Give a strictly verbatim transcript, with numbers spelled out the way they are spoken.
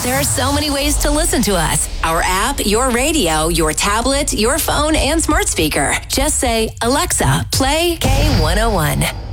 There are so many ways to listen to us. Our app, your radio, your tablet, your phone, and smart speaker. Just say, Alexa, play K one oh one.